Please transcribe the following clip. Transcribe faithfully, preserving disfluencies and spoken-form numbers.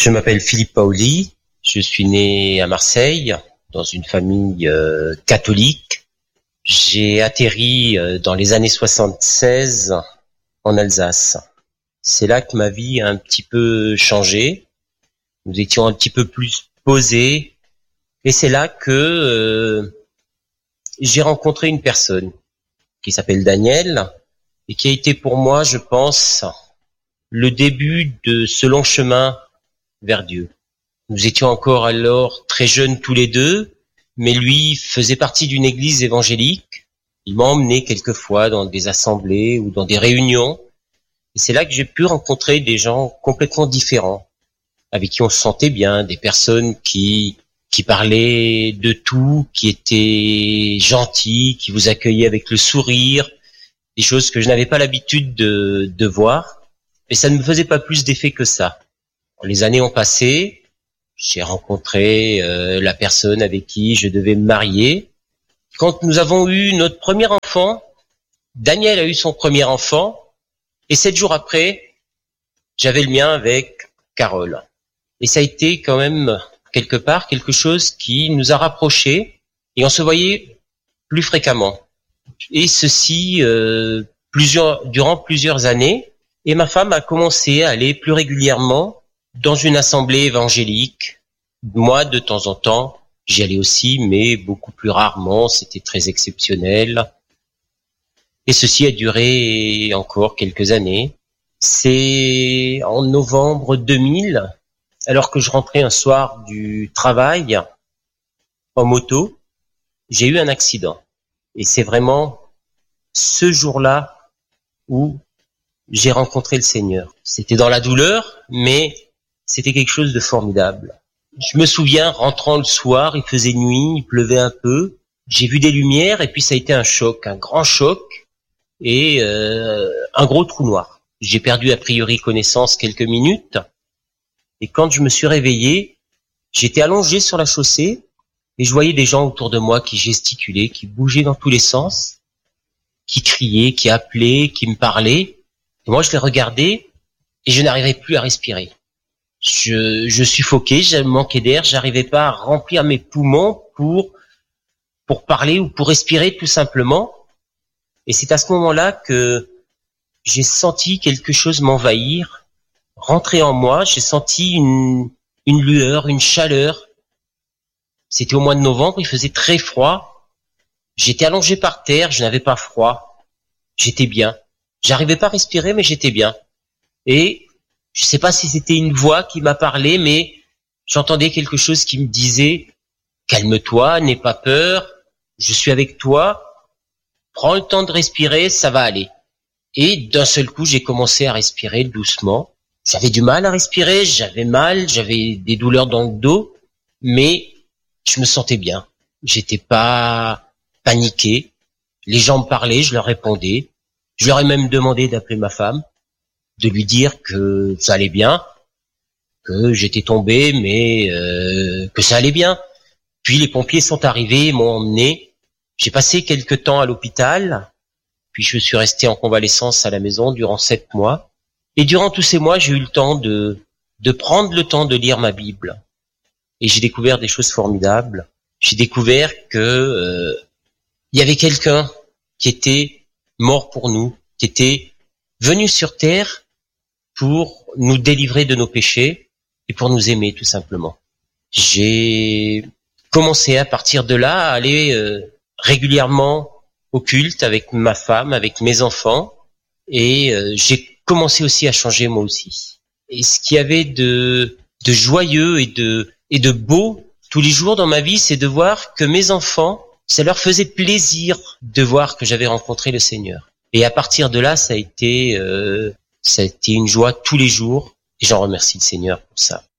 Je m'appelle Philippe Paoli, je suis né à Marseille, dans une famille euh, catholique. J'ai atterri euh, dans les années soixante-seize en Alsace. C'est là que ma vie a un petit peu changé. Nous étions un petit peu plus posés. Et c'est là que euh, j'ai rencontré une personne qui s'appelle Daniel et qui a été pour moi, je pense, le début de ce long chemin vers Dieu. Nous étions encore alors très jeunes tous les deux, mais lui faisait partie d'une église évangélique. Il m'a emmené quelquefois dans des assemblées ou dans des réunions. Et c'est là que j'ai pu rencontrer des gens complètement différents, avec qui on se sentait bien, des personnes qui qui parlaient de tout, qui étaient gentils, qui vous accueillaient avec le sourire, des choses que je n'avais pas l'habitude de, de voir. Et ça ne me faisait pas plus d'effet que ça. Les années ont passé, j'ai rencontré euh, la personne avec qui je devais me marier. Quand nous avons eu notre premier enfant, Daniel a eu son premier enfant, et sept jours après, j'avais le mien avec Carole. Et ça a été quand même quelque part quelque chose qui nous a rapprochés, et on se voyait plus fréquemment. Et ceci euh, plusieurs, durant plusieurs années, et ma femme a commencé à aller plus régulièrement dans une assemblée évangélique. Moi, de temps en temps, j'y allais aussi, mais beaucoup plus rarement, c'était très exceptionnel. Et ceci a duré encore quelques années. C'est en novembre deux mille, alors que je rentrais un soir du travail en moto, j'ai eu un accident. Et c'est vraiment ce jour-là où j'ai rencontré le Seigneur. C'était dans la douleur, mais c'était quelque chose de formidable. Je me souviens, rentrant le soir, il faisait nuit, il pleuvait un peu. J'ai vu des lumières et puis ça a été un choc, un grand choc et euh, un gros trou noir. J'ai perdu a priori connaissance quelques minutes et quand je me suis réveillé, j'étais allongé sur la chaussée et je voyais des gens autour de moi qui gesticulaient, qui bougeaient dans tous les sens, qui criaient, qui appelaient, qui me parlaient. Et moi, je les regardais et je n'arrivais plus à respirer. Je, je suffoquais, je manquais d'air, j'arrivais pas à remplir mes poumons pour pour parler ou pour respirer tout simplement. Et c'est à ce moment-là que j'ai senti quelque chose m'envahir, rentrer en moi. J'ai senti une une lueur, une chaleur. C'était au mois de novembre, il faisait très froid. J'étais allongé par terre, je n'avais pas froid. J'étais bien. J'arrivais pas à respirer, mais j'étais bien. Et je sais pas si c'était une voix qui m'a parlé, mais j'entendais quelque chose qui me disait « Calme-toi, n'aie pas peur, je suis avec toi, prends le temps de respirer, ça va aller. » Et d'un seul coup, j'ai commencé à respirer doucement. J'avais du mal à respirer, j'avais mal, j'avais des douleurs dans le dos, mais je me sentais bien. J'étais pas paniqué. Les gens me parlaient, je leur répondais. Je leur ai même demandé d'appeler ma femme, de lui dire que ça allait bien, que j'étais tombé, mais euh, que ça allait bien. Puis les pompiers sont arrivés, m'ont emmené. J'ai passé quelque temps à l'hôpital, puis je suis resté en convalescence à la maison durant sept mois. Et durant tous ces mois, j'ai eu le temps de, de prendre le temps de lire ma Bible. Et j'ai découvert des choses formidables. J'ai découvert que euh, il y avait quelqu'un qui était mort pour nous, qui était venu sur terre pour nous délivrer de nos péchés et pour nous aimer tout simplement. J'ai commencé à partir de là à aller euh, régulièrement au culte avec ma femme, avec mes enfants et euh, j'ai commencé aussi à changer moi aussi. Et ce qu'il y avait de, de joyeux et de, et de beau tous les jours dans ma vie, c'est de voir que mes enfants, ça leur faisait plaisir de voir que j'avais rencontré le Seigneur. Et à partir de là, ça a été, euh, ça a été une joie tous les jours. Et j'en remercie le Seigneur pour ça.